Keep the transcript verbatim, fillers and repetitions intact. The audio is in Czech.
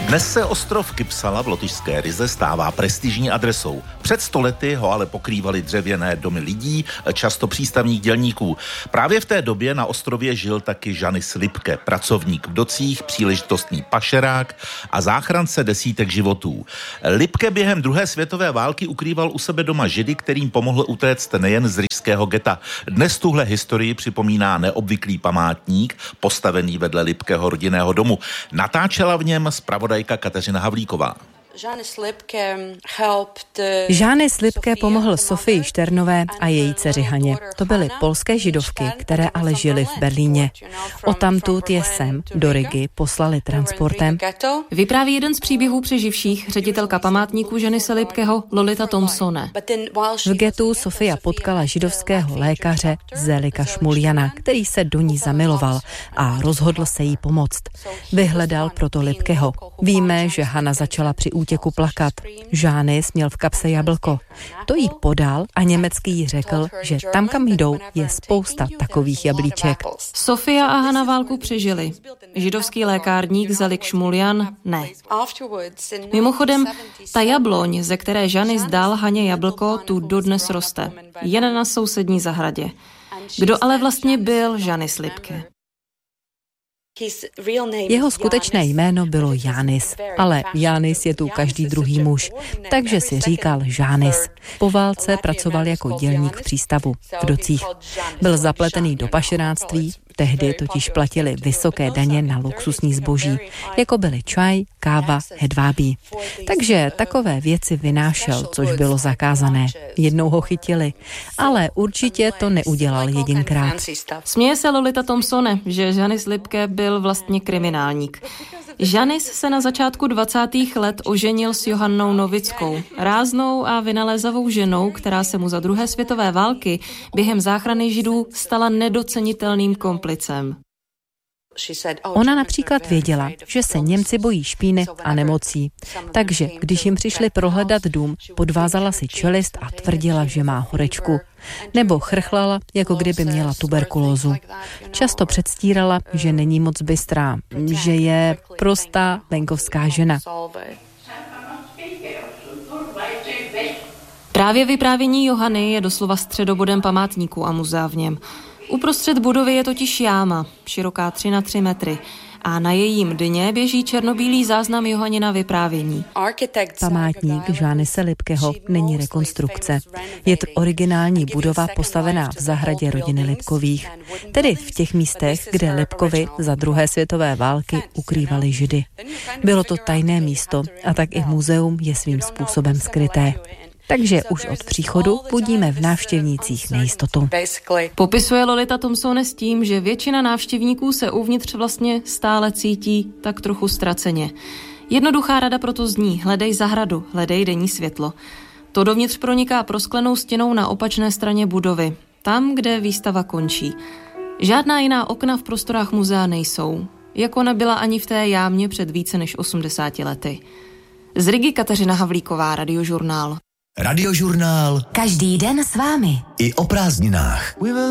Dnes se ostrov Kypsala v lotyšské Rize stává prestižní adresou. Před sto lety ho ale pokrývaly dřevěné domy lidí, často přístavních dělníků. Právě v té době na ostrově žil taky Janis Lipke, pracovník v docích, příležitostný pašerák a záchrance desítek životů. Lipke během druhé světové války ukrýval u sebe doma Židy, kterým pomohl utéct nejen z rižského geta. Dnes tuhle historii připomíná neobvyklý památník, postavený vedle Lipkeho rodinného domu. Natáčela v něm zpravodaj Kateřina Havlíková. Janis Lipke pomohl Sofii Šternové a její dceři Haně. To byly polské židovky, které ale žily v Berlíně. Odtamtud je sem, do Rigy, poslali transportem. Vypráví jeden z příběhů přeživších, ředitelka památníku Janise Lipkeho, Lolita Thompsone. V getu Sofia potkala židovského lékaře Zelika Šmuljana, který se do ní zamiloval a rozhodl se jí pomoct. Vyhledal proto Lipkeho. Víme, že Hana začala při útěku plakat. Janis měl v kapse jablko. To jí podal a německy jí řekl, že tam, kam jdou, je spousta takových jablíček. Sofia a Hana válku přežili. Židovský lékárník Zelik Šmuljan ne. Mimochodem, ta jabloň, ze které Janis dal Haně jablko, tu dodnes roste. Jen na sousední zahradě. Kdo ale vlastně byl Janis Lipke? Jeho skutečné jméno bylo Janis, ale Janis je tu každý druhý muž, takže si říkal Janis. Po válce pracoval jako dělník v přístavu, v docích. Byl zapletený do pašeráctví, tehdy totiž platili vysoké daně na luxusní zboží, jako byly čaj, káva, hedvábí. Takže takové věci vynášel, což bylo zakázané. Jednou ho chytili, ale určitě to neudělal jedinkrát. Směje se Lolita Thompsone, že Janis Lipke byl vlastně kriminálník. Janis se na začátku dvacátých let oženil s Johannou Novickou, ráznou a vynalézavou ženou, která se mu za druhé světové války během záchrany Židů stala nedocenitelným komplicem. Ona například věděla, že se Němci bojí špíny a nemocí. Takže, když jim přišli prohledat dům, podvázala si čelist a tvrdila, že má horečku. Nebo chrchlala, jako kdyby měla tuberkulózu. Často předstírala, že není moc bystrá, že je prostá venkovská žena. Právě vyprávění Johany je doslova středobodem památníku a muzea v něm. Uprostřed budovy je totiž jáma, široká tři na tři metry, a na jejím dně běží černobílý záznam Johannina vyprávění. Památník Janise Lipkeho není rekonstrukce. Je to originální budova postavená v zahradě rodiny Lipkových, tedy v těch místech, kde Lipkovi za druhé světové války ukrývali Židy. Bylo to tajné místo a tak i muzeum je svým způsobem skryté. Takže už od příchodu budíme v návštěvnících nejistotu. Popisuje Lolita Thompsone s tím, že většina návštěvníků se uvnitř vlastně stále cítí tak trochu ztraceně. Jednoduchá rada proto zní: hledej zahradu, hledej denní světlo. To dovnitř proniká prosklenou stěnou na opačné straně budovy, tam, kde výstava končí. Žádná jiná okna v prostorách muzea nejsou, jako nebyla ani v té jámě před více než osmdesáti lety. Z Rigy Kateřina Havlíková, Radiožurnál. Radiožurnál. Každý den s vámi. I o prázdninách.